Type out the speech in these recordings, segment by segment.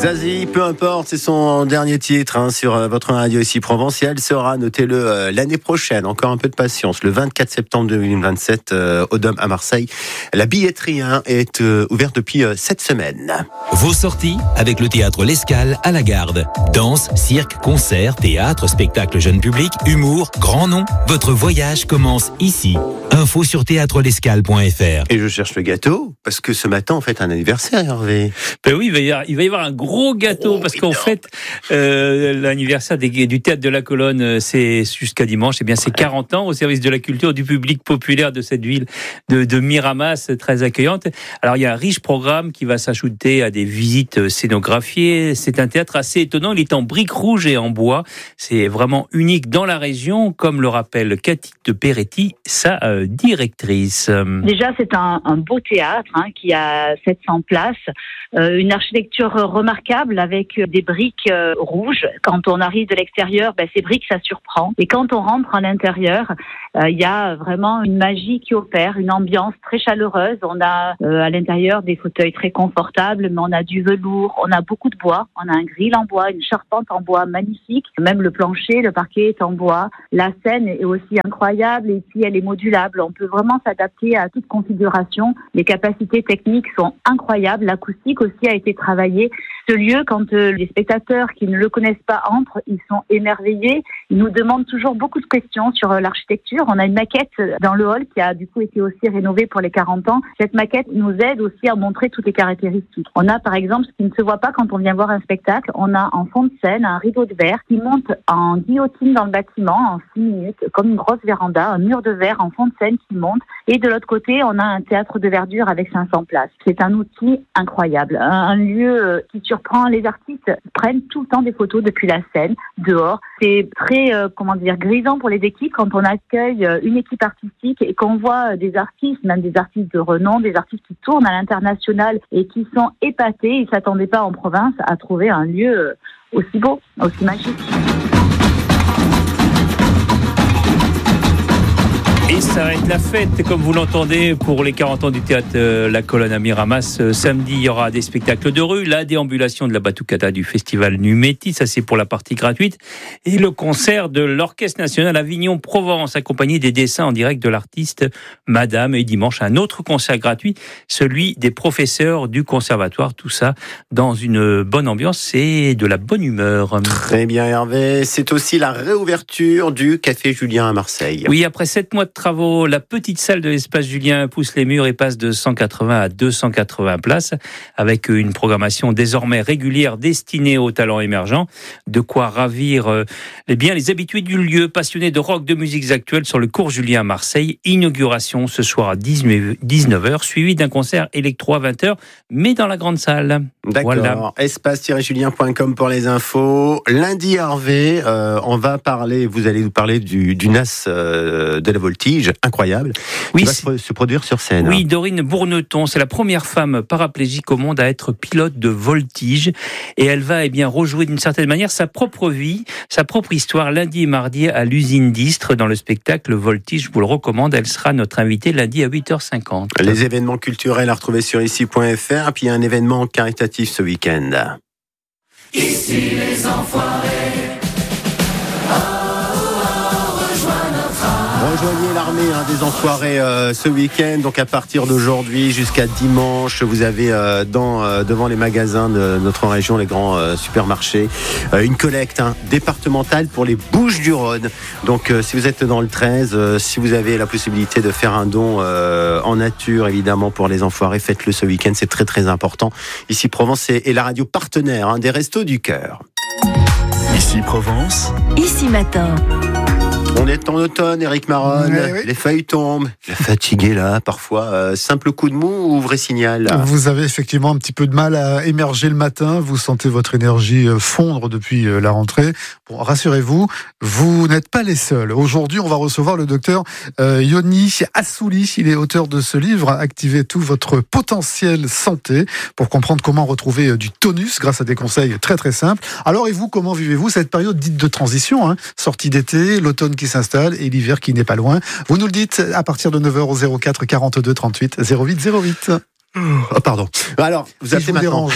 Zazie, peu importe, c'est son dernier titre sur votre radio ici Provence et elle sera, notez-le, l'année prochaine. Encore un peu de patience, le 24 septembre 2027 au Dôme à Marseille. La billetterie est ouverte depuis cette semaine. Vos sorties avec le théâtre L'Escale à la Garde. Danse, cirque, concert, théâtre, spectacle jeune public, humour, grand nom. Votre voyage commence ici. Info sur théâtrelescale.fr. Et je cherche le gâteau parce que ce matin on fête un anniversaire, Hervé. Ben oui, il va y avoir un gros gâteau parce qu'en fait, l'anniversaire du Théâtre de la Colonne, c'est jusqu'à dimanche. Eh bien, c'est 40 ans au service de la culture du public populaire de cette ville de Miramas, très accueillante. Alors, il y a un riche programme qui va s'ajouter à des visites scénographiées. C'est un théâtre assez étonnant. Il est en briques rouges et en bois. C'est vraiment unique dans la région, comme le rappelle Cathy de Peretti, sa directrice. Déjà, c'est un beau théâtre qui a 700 places, une architecture remarquable avec des briques rouges. Quand on arrive de l'extérieur, ces briques, ça surprend. Et quand on rentre à l'intérieur, il y a vraiment une magie qui opère, une ambiance très chaleureuse. On a à l'intérieur des fauteuils très confortables, mais on a du velours, on a beaucoup de bois, on a un grill en bois, une charpente en bois magnifique. Même le plancher, le parquet est en bois. La scène est aussi incroyable et puis elle est modulable. On peut vraiment s'adapter à toute configuration. Les capacités techniques sont incroyables. L'acoustique aussi a été travaillée. Ce lieu, quand les spectateurs qui ne le connaissent pas entrent, ils sont émerveillés. Ils nous demandent toujours beaucoup de questions sur l'architecture. On a une maquette dans le hall qui a du coup été aussi rénovée pour les 40 ans. Cette maquette nous aide aussi à montrer toutes les caractéristiques. On a par exemple ce qui ne se voit pas quand on vient voir un spectacle. On a en fond de scène un rideau de verre qui monte en guillotine dans le bâtiment en 6 minutes, comme une grosse véranda, un mur de verre en fond de scène qui monte. Et de l'autre côté, on a un théâtre de verdure avec 500 places. C'est un outil incroyable, un lieu qui surprend. Les artistes prennent tout le temps des photos depuis la scène, dehors. C'est très, grisant pour les équipes quand on accueille une équipe artistique et qu'on voit des artistes, même des artistes de renom, des artistes qui tournent à l'international et qui sont épatés. Ils ne s'attendaient pas en province à trouver un lieu aussi beau, aussi magique. Et ça va être la fête, comme vous l'entendez, pour les 40 ans du théâtre La Colonne à Miramas. Samedi, il y aura des spectacles de rue, la déambulation de la batucada du festival Numeti, ça c'est pour la partie gratuite, et le concert de l'Orchestre National Avignon-Provence, accompagné des dessins en direct de l'artiste Madame, et dimanche, un autre concert gratuit, celui des professeurs du conservatoire, tout ça dans une bonne ambiance et de la bonne humeur. Très bien, Hervé. C'est aussi la réouverture du Café Julien à Marseille. Oui, après 7 mois de travaux, la petite salle de l'espace Julien pousse les murs et passe de 180 à 280 places, avec une programmation désormais régulière destinée aux talents émergents. De quoi ravir les habitués du lieu, passionnés de rock, de musiques actuelles sur le cours Julien à Marseille. Inauguration ce soir à 19h, suivi d'un concert électro à 20h, mais dans la grande salle. D'accord. Voilà. Espace-julien.com pour les infos. Lundi, Hervé, on va parler, vous allez nous parler du NAS de la voltige, incroyable, qui va se produire sur scène. Oui, Dorine Bourneton, c'est la première femme paraplégique au monde à être pilote de voltige, et elle va rejouer d'une certaine manière sa propre vie, sa propre histoire, lundi et mardi à l'usine d'Istres, dans le spectacle Voltige. Je vous le recommande, elle sera notre invitée lundi à 8h50. Les événements culturels à retrouver sur ici.fr, puis il y a un événement caritatif ce week-end. Ici les enfoirés. Rejoignez l'armée des enfoirés ce week-end, donc à partir d'aujourd'hui jusqu'à dimanche, vous avez devant les magasins de notre région, les grands supermarchés, une collecte départementale pour les Bouches-du-Rhône. Donc si vous êtes dans le 13, si vous avez la possibilité de faire un don en nature, évidemment pour les enfoirés, faites-le ce week-end, c'est très très important. Ici Provence est la radio partenaire des Restos du Cœur. Ici Provence. Ici Matin. On est en automne, Éric Maronne, oui. Les feuilles tombent, fatigué là, parfois. Simple coup de mou ou vrai signal là. Vous avez effectivement un petit peu de mal à émerger le matin, vous sentez votre énergie fondre depuis la rentrée. Bon, rassurez-vous, vous n'êtes pas les seuls. Aujourd'hui, on va recevoir le docteur Yoni Assouli. Il est auteur de ce livre, Activez tout votre potentiel santé, pour comprendre comment retrouver du tonus grâce à des conseils très très simples. Alors et vous, comment vivez-vous cette période dite de transition, sortie d'été, l'automne qui s'installe et l'hiver qui n'est pas loin? Vous nous le dites à partir de 9h au 04 42 38 08 08. Oh, pardon. Alors, vous appelez maintenant.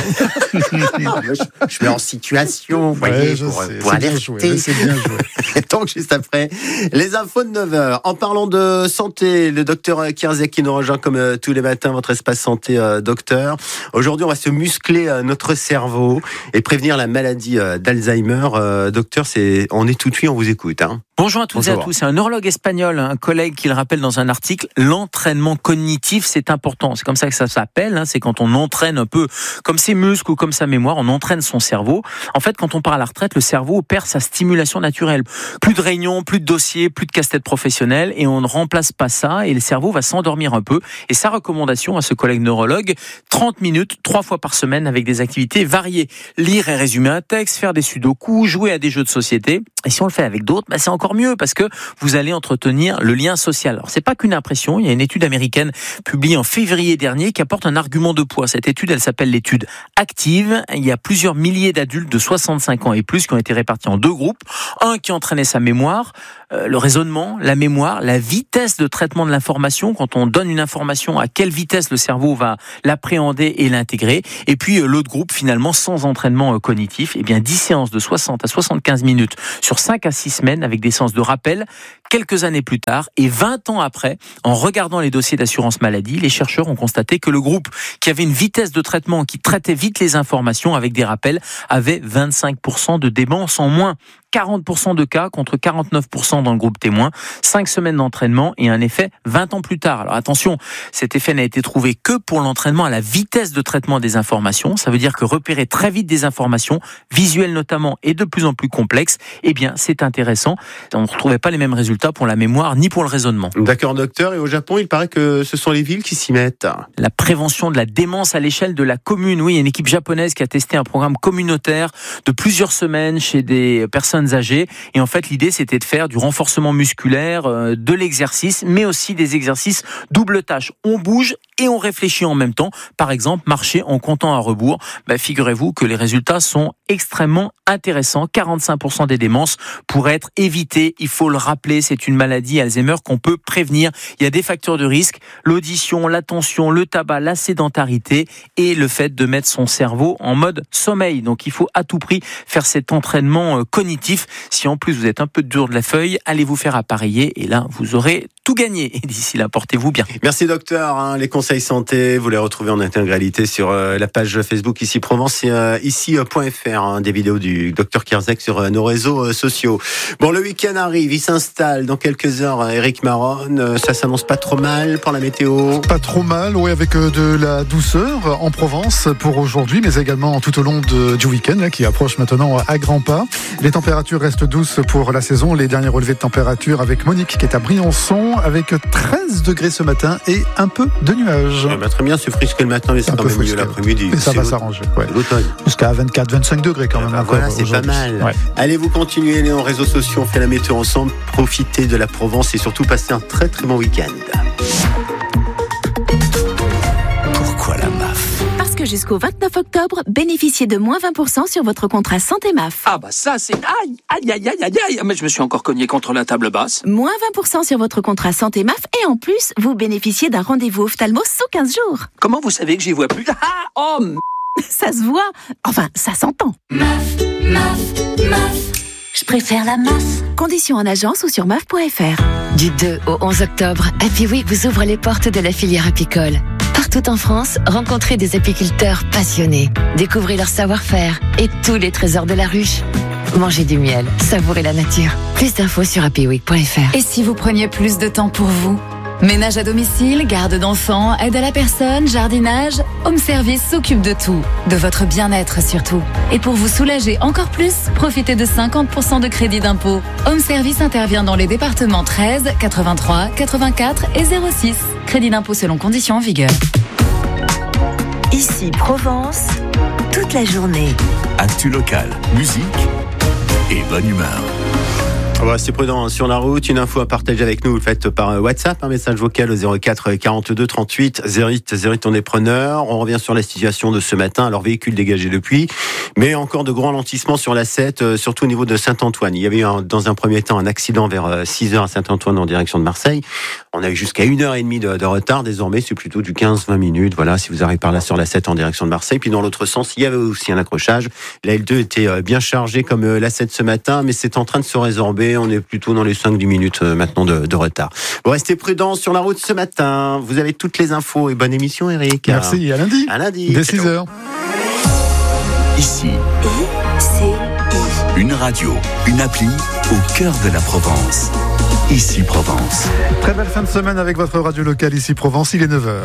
Je mets en situation, vous voyez, pour alerter. C'est bien joué. Donc, juste après, les infos de 9h. En parlant de santé, le docteur Kierzek qui nous rejoint comme tous les matins, votre espace santé docteur. Aujourd'hui, on va se muscler notre cerveau et prévenir la maladie d'Alzheimer. Docteur, on est tout de suite, on vous écoute. Hein. Bonjour à toutes et à tous. C'est un neurologue espagnol, un collègue qui le rappelle dans un article. L'entraînement cognitif, c'est important. C'est comme ça que ça s'appelle. Hein. C'est quand on entraîne un peu comme ses muscles ou comme sa mémoire, on entraîne son cerveau. En fait, quand on part à la retraite, le cerveau perd sa stimulation naturelle. Plus de réunions, plus de dossiers, plus de casse-tête professionnelle et on ne remplace pas ça et le cerveau va s'endormir un peu. Et sa recommandation à ce collègue neurologue, 30 minutes, 3 fois par semaine avec des activités variées. Lire et résumer un texte, faire des sudoku, jouer à des jeux de société. Et si on le fait avec d'autres, c'est encore mieux parce que vous allez entretenir le lien social. Alors, c'est pas qu'une impression. Il y a une étude américaine publiée en février dernier qui apporte un argument de poids. Cette étude, elle s'appelle l'étude active. Il y a plusieurs milliers d'adultes de 65 ans et plus qui ont été répartis en 2 groupes. Un qui entraînait sa mémoire, le raisonnement, la mémoire, la vitesse de traitement de l'information. Quand on donne une information, à quelle vitesse le cerveau va l'appréhender et l'intégrer. Et puis, l'autre groupe, finalement, sans entraînement cognitif, 10 séances de 60 à 75 minutes sur 5 à 6 semaines avec des séances de rappel. Quelques années plus tard et 20 ans après, en regardant les dossiers d'assurance maladie, les chercheurs ont constaté que le groupe qui avait une vitesse de traitement, qui traitait vite les informations avec des rappels, avait 25% de démence en moins. 40% de cas contre 49% dans le groupe témoin. 5 semaines d'entraînement et un effet 20 ans plus tard. Alors attention, cet effet n'a été trouvé que pour l'entraînement à la vitesse de traitement des informations. Ça veut dire que repérer très vite des informations, visuelles notamment et de plus en plus complexes, c'est intéressant. On ne retrouvait pas les mêmes résultats pour la mémoire ni pour le raisonnement. D'accord, docteur. Et au Japon, il paraît que ce sont les villes qui s'y mettent. La prévention de la démence à l'échelle de la commune. Oui, il y a une équipe japonaise qui a testé un programme communautaire de plusieurs semaines chez des personnes âgées. Et en fait, l'idée, c'était de faire du renforcement musculaire, de l'exercice, mais aussi des exercices double tâche. On bouge et on réfléchit en même temps. Par exemple, marcher en comptant à rebours. Figurez-vous que les résultats sont extrêmement intéressants. 45% des démences pourraient être évitées. Il faut le rappeler, c'est une maladie Alzheimer qu'on peut prévenir. Il y a des facteurs de risque, l'audition, l'attention, le tabac, la sédentarité et le fait de mettre son cerveau en mode sommeil. Donc il faut à tout prix faire cet entraînement cognitif. Si en plus vous êtes un peu dur de la feuille, allez vous faire appareiller et là vous aurez tout gagné. Et d'ici là, portez-vous bien. Merci docteur. Les conseils santé, vous les retrouvez en intégralité sur la page Facebook Ici Provence et ici.fr. Des vidéos du docteur Kierzek sur nos réseaux sociaux. Bon, le week-end arrive, il s'installe dans quelques heures. Éric Maronne, ça s'annonce pas trop mal pour la météo? Pas trop mal, oui, avec de la douceur en Provence pour aujourd'hui, mais également tout au long du week-end qui approche maintenant à grands pas. Les températures restent douces pour la saison. Les derniers relevés de température avec Monique qui est à Briançon avec 13 degrés ce matin et un peu de nuages. Très bien, c'est frisqué le matin, mais c'est quand même mieux l'après-midi. Et ça va s'arranger. Ouais. L'automne. Jusqu'à 24-25 degrés quand même. Voilà, c'est pas mal. Ouais. Allez, vous continuez les réseaux sociaux, on fait la météo ensemble, profitez de la Provence et surtout passez un très très bon week-end. Pourquoi la MAF? Parce que jusqu'au 29 octobre, bénéficiez de moins 20% sur votre contrat santé MAF. Ah ça c'est... Aïe. Mais je me suis encore cogné contre la table basse. Moins 20% sur votre contrat santé MAF et en plus, vous bénéficiez d'un rendez-vous ophtalmo sous 15 jours. Comment vous savez que j'y vois plus? Ça se voit. Enfin, ça s'entend. MAF. Je préfère la MAF. Conditions en agence ou sur MAF.fr. Du 2 au 11 octobre, Happy Week vous ouvre les portes de la filière apicole. Partout en France, rencontrez des apiculteurs passionnés. Découvrez leur savoir-faire et tous les trésors de la ruche. Mangez du miel, savourez la nature. Plus d'infos sur happyweek.fr. Et si vous preniez plus de temps pour vous? Ménage à domicile, garde d'enfants, aide à la personne, jardinage, Home Service s'occupe de tout, de votre bien-être surtout. Et pour vous soulager encore plus, profitez de 50% de crédit d'impôt. Home Service intervient dans les départements 13, 83, 84 et 06. Crédit d'impôt selon conditions en vigueur. Ici Provence, toute la journée. Actu local, musique et bonne humeur. C'est prudent sur la route. Une info à partager avec nous, vous le faites par WhatsApp, un message vocal au 04 42 38 08 08. On est preneur. On revient sur la situation de ce matin. Alors, véhicule dégagé depuis. Mais encore de gros ralentissements sur la 7, surtout au niveau de Saint-Antoine. Il y avait eu dans un premier temps un accident vers 6h à Saint-Antoine en direction de Marseille. On a eu jusqu'à 1h30 de retard. Désormais, c'est plutôt du 15-20 minutes. Voilà, si vous arrivez par là sur la 7 en direction de Marseille. Puis dans l'autre sens, il y avait aussi un accrochage. La L2 était bien chargée comme la 7 ce matin, mais c'est en train de se résorber. On est plutôt dans les 5-10 minutes maintenant de retard. Vous restez prudents sur la route ce matin. Vous avez toutes les infos et bonne émission, Eric. Merci, à lundi. À lundi. Dès 6h. Ici, une radio, une appli au cœur de la Provence. Ici Provence. Très belle fin de semaine avec votre radio locale Ici Provence, il est 9h.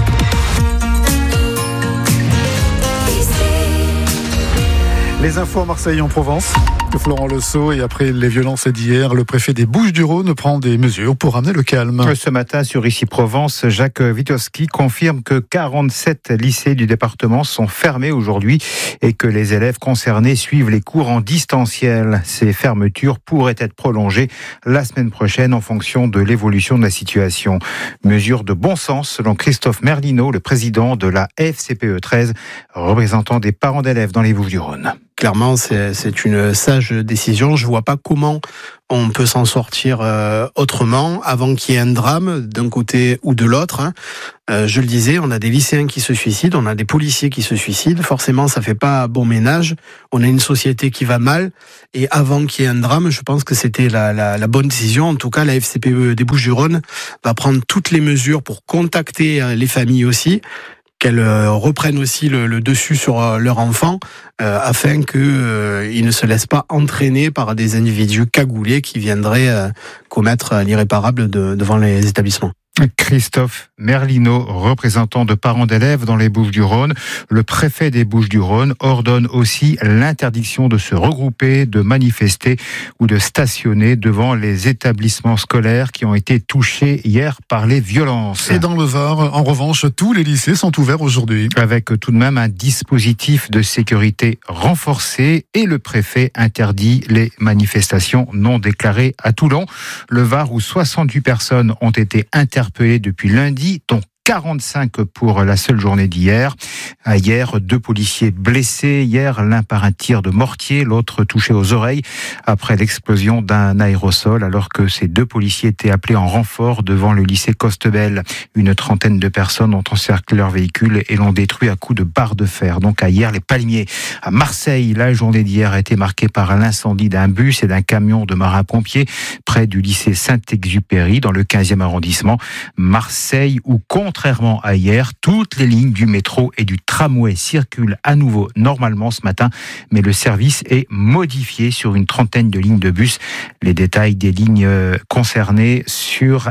Les infos à Marseille en Provence. Florent Lesault, et après les violences d'hier, le préfet des Bouches-du-Rhône prend des mesures pour ramener le calme. Ce matin, sur Ici Provence, Jacques Witowski confirme que 47 lycées du département sont fermés aujourd'hui et que les élèves concernés suivent les cours en distanciel. Ces fermetures pourraient être prolongées la semaine prochaine en fonction de l'évolution de la situation. Mesure de bon sens selon Christophe Merlino, le président de la FCPE 13, représentant des parents d'élèves dans les Bouches-du-Rhône. Clairement, c'est une sage décision. Je vois pas comment on peut s'en sortir autrement avant qu'il y ait un drame d'un côté ou de l'autre. Je le disais, on a des lycéens qui se suicident, on a des policiers qui se suicident. Forcément, ça fait pas bon ménage. On a une société qui va mal. Et avant qu'il y ait un drame, je pense que c'était la bonne décision. En tout cas, la FCPE des Bouches-du-Rhône va prendre toutes les mesures pour contacter les familles aussi, qu'elles reprennent aussi le dessus sur leur enfant, afin qu'ils ne se laissent pas entraîner par des individus cagoulés qui viendraient commettre l'irréparable devant les établissements. Christophe Merlino, représentant de parents d'élèves dans les Bouches-du-Rhône. Le préfet des Bouches-du-Rhône ordonne aussi l'interdiction de se regrouper, de manifester ou de stationner devant les établissements scolaires qui ont été touchés hier par les violences. Et dans le Var, en revanche, tous les lycées sont ouverts aujourd'hui. Avec tout de même un dispositif de sécurité renforcé, et le préfet interdit les manifestations non déclarées à Toulon. Le Var, où 68 personnes ont été interpellées depuis lundi, dont 45 pour la seule journée d'hier. Hier, 2 policiers blessés. Hier, l'un par un tir de mortier, l'autre touché aux oreilles après l'explosion d'un aérosol, alors que ces 2 policiers étaient appelés en renfort devant le lycée Costebel. Une trentaine de personnes ont encerclé leur véhicule et l'ont détruit à coups de barres de fer. Donc à hier, les Palmiers. À Marseille, la journée d'hier a été marquée par l'incendie d'un bus et d'un camion de marins-pompiers près du lycée Saint-Exupéry, dans le 15e arrondissement. Marseille, où contrairement à hier, toutes les lignes du métro et du tramway circulent à nouveau normalement ce matin, mais le service est modifié sur une trentaine de lignes de bus. Les détails des lignes concernées sur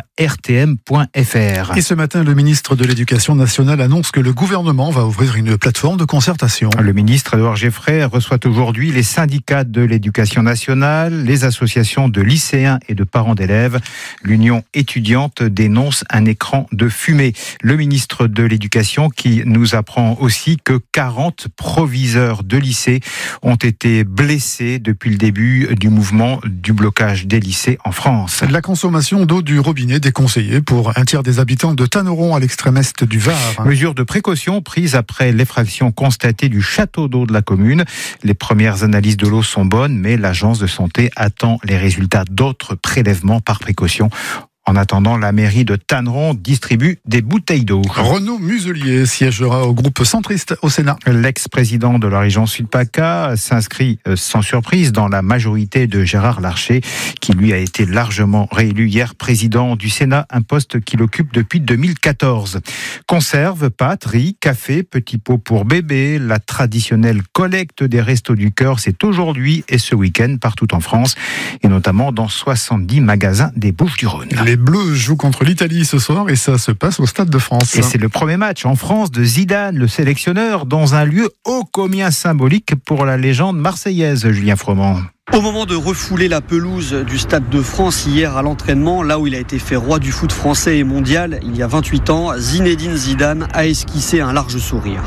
rtm.fr. Et ce matin, le ministre de l'Éducation nationale annonce que le gouvernement va ouvrir une plateforme de concertation. Le ministre Édouard Geffray reçoit aujourd'hui les syndicats de l'Éducation nationale, les associations de lycéens et de parents d'élèves. L'Union étudiante dénonce un écran de fumée. Le ministre de l'Éducation qui nous apprend aussi que 40 proviseurs de lycées ont été blessés depuis le début du mouvement du blocage des lycées en France. La consommation d'eau du robinet déconseillée pour un tiers des habitants de Tanneron à l'extrême est du Var. Mesure de précaution prise après l'effraction constatée du château d'eau de la commune. Les premières analyses de l'eau sont bonnes, mais l'agence de santé attend les résultats d'autres prélèvements par précaution. En attendant, la mairie de Tanneron distribue des bouteilles d'eau. Renaud Muselier siégera au groupe centriste au Sénat. L'ex-président de la région Sud-PACA s'inscrit sans surprise dans la majorité de Gérard Larcher, qui lui a été largement réélu hier président du Sénat, un poste qu'il occupe depuis 2014. Conserves, pâtes, riz, café, petits pots pour bébés, la traditionnelle collecte des Restos du Cœur, c'est aujourd'hui et ce week-end partout en France, et notamment dans 70 magasins des Bouches-du-Rhône. Les Bleus jouent contre l'Italie ce soir et ça se passe au Stade de France. Et c'est le premier match en France de Zidane, le sélectionneur, dans un lieu ô combien symbolique pour la légende marseillaise, Julien Froment. Au moment de refouler la pelouse du Stade de France hier à l'entraînement, là où il a été fait roi du foot français et mondial, il y a 28 ans, Zinedine Zidane a esquissé un large sourire.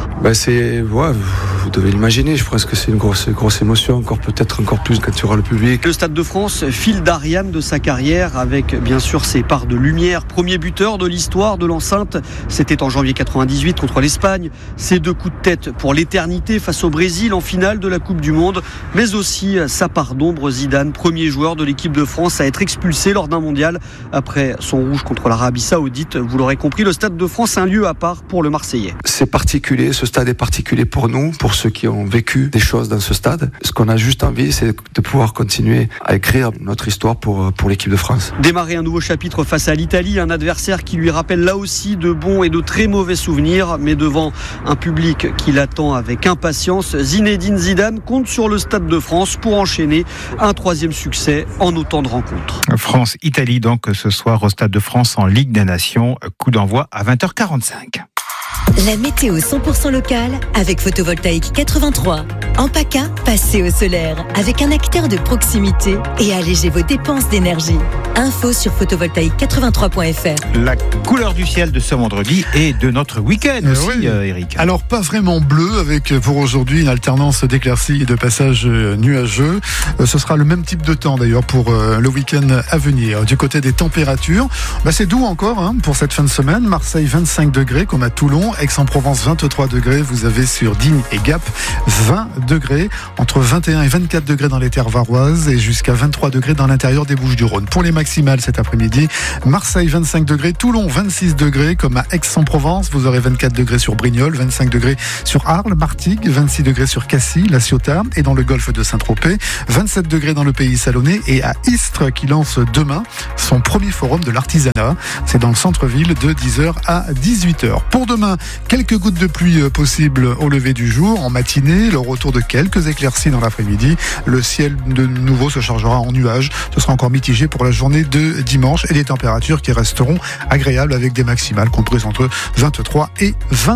Vous devez l'imaginer, je pense que c'est une grosse émotion, peut-être encore plus quand tu auras le public. Le Stade de France, fil d'Ariane de sa carrière, avec bien sûr ses parts de lumière. Premier buteur de l'histoire de l'enceinte, c'était en janvier 98 contre l'Espagne. Ses 2 coups de tête pour l'éternité face au Brésil en finale de la Coupe du Monde, mais aussi sa part d'ombre. Zidane, premier joueur de l'équipe de France à être expulsé lors d'un mondial après son rouge contre l'Arabie Saoudite. Vous l'aurez compris, le Stade de France est un lieu à part pour le Marseillais. C'est particulier, ce stade est particulier pour nous, pour ceux qui ont vécu des choses dans ce stade. Ce qu'on a juste envie, c'est de pouvoir continuer à écrire notre histoire pour l'équipe de France. Démarrer un nouveau chapitre face à l'Italie, un adversaire qui lui rappelle là aussi de bons et de très mauvais souvenirs, mais devant un public qui l'attend avec impatience, Zinedine Zidane compte sur le Stade de France pour enchaîner un 3e succès en autant de rencontres. France-Italie donc ce soir au Stade de France en Ligue des Nations, coup d'envoi à 20h45. La météo 100% locale avec Photovoltaïque 83. En PACA, passez au solaire avec un acteur de proximité et allégez vos dépenses d'énergie. Info sur photovoltaïque83.fr. La couleur du ciel de ce vendredi et de notre week-end aussi, Eric. Alors pas vraiment bleu, avec pour aujourd'hui une alternance d'éclaircies et de passages nuageux. Ce sera le même type de temps d'ailleurs pour le week-end à venir. Du côté des températures, c'est doux encore pour cette fin de semaine. Marseille 25 degrés comme à Toulon. Aix-en-Provence 23 degrés, vous avez sur Digne et Gap 20 degrés, entre 21 et 24 degrés dans les terres varoises et jusqu'à 23 degrés dans l'intérieur des Bouches-du-Rhône. Pour les maximales cet après-midi, Marseille 25 degrés, Toulon 26 degrés, comme à Aix-en-Provence, vous aurez 24 degrés sur Brignoles, 25 degrés sur Arles, Martigues, 26 degrés sur Cassis, La Ciotat et dans le golfe de Saint-Tropez, 27 degrés dans le pays salonnais et à Istres qui lance demain son premier forum de l'artisanat. C'est dans le centre-ville de 10h à 18h. Pour demain, quelques gouttes de pluie possibles au lever du jour, en matinée, le retour de quelques éclaircies dans l'après-midi. Le ciel de nouveau se chargera en nuages. Ce sera encore mitigé pour la journée de dimanche et des températures qui resteront agréables avec des maximales comprises entre 23 et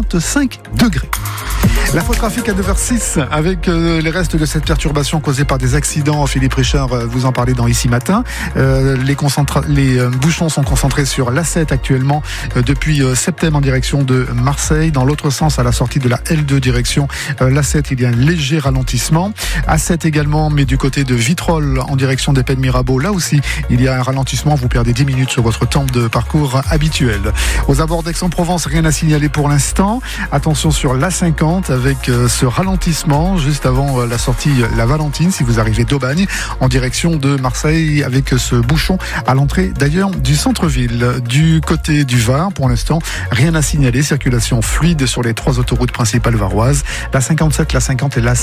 25 degrés. L'infotrafic à 9h06 avec les restes de cette perturbation causée par des accidents. Philippe Richard vous en parlait dans Ici Matin. Les bouchons sont concentrés sur l'A7 actuellement depuis Septem en direction de Marseille. Dans l'autre sens, à la sortie de la L2 direction l'A7, il y a un léger ralentissement. A7 également, mais du côté de Vitrolles en direction des Pennes Mirabeau, là aussi, il y a un ralentissement. Vous perdez 10 minutes sur votre temps de parcours habituel. Aux abords d'Aix-en-Provence, rien à signaler pour l'instant. Attention sur l'A50 avec ce ralentissement juste avant la sortie La Valentine, si vous arrivez d'Aubagne en direction de Marseille, avec ce bouchon à l'entrée d'ailleurs du centre-ville. Du côté du Var, pour l'instant, rien à signaler. Circulation fluide sur les 3 autoroutes principales varoises, la 57, la 50 et la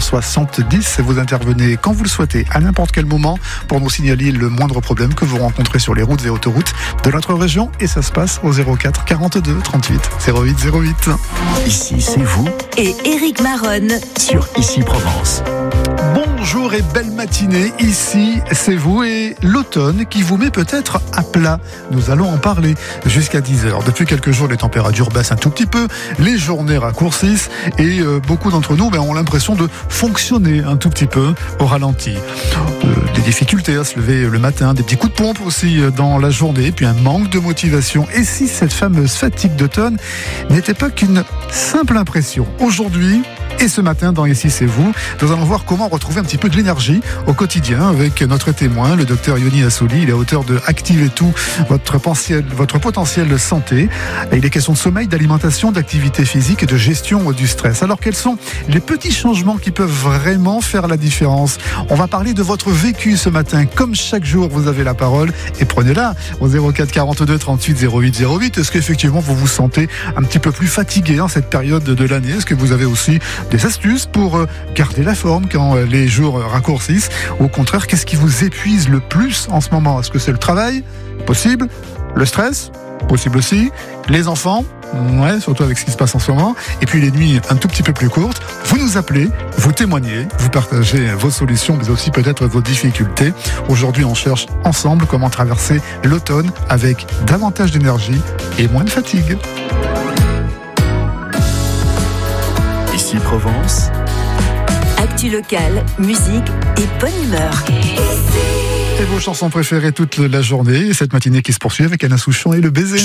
570. Vous intervenez quand vous le souhaitez, à n'importe quel moment, pour nous signaler le moindre problème que vous rencontrez sur les routes et autoroutes de notre région. Et ça se passe au 04 42 38 08 08. Ici, c'est vous. Et Éric Maronne sur Ici Provence. Bonjour et belle matinée, ici c'est vous et l'automne qui vous met peut-être à plat. Nous allons en parler jusqu'à 10h. Depuis quelques jours, les températures baissent un tout petit peu, les journées raccourcissent et beaucoup d'entre nous ont l'impression de fonctionner un tout petit peu au ralenti. Des difficultés à se lever le matin, des petits coups de pompe aussi dans la journée, puis un manque de motivation. Et si cette fameuse fatigue d'automne n'était pas qu'une simple impression? Aujourd'hui, et ce matin, dans Ici c'est vous, nous allons voir comment retrouver un petit peu de l'énergie au quotidien avec notre témoin, le docteur Yoni Assouli. Il est auteur de Activez tout, votre potentiel santé. Et il est question de sommeil, d'alimentation, d'activité physique et de gestion du stress. Alors quels sont les petits changements qui peuvent vraiment faire la différence? On va parler de votre vécu ce matin. Comme chaque jour, vous avez la parole et prenez-la au 04 42 38 08 08. Est-ce qu'effectivement vous vous sentez un petit peu plus fatigué en cette période de l'année? Est-ce que vous avez aussi des astuces pour garder la forme quand les jours raccourcissent? Ou au contraire, qu'est-ce qui vous épuise le plus en ce moment? Est-ce que c'est le travail? Possible. Le stress? Possible aussi. Les enfants? Ouais, surtout avec ce qui se passe en ce moment. Et puis les nuits un tout petit peu plus courtes. Vous nous appelez, vous témoignez, vous partagez vos solutions, mais aussi peut-être vos difficultés. Aujourd'hui, on cherche ensemble comment traverser l'automne avec davantage d'énergie et moins de fatigue. Ici Provence. Actu locale, musique et bonne humeur. Et vos chansons préférées toute la journée. Cette matinée qui se poursuit avec Anna Souchon et le baiser.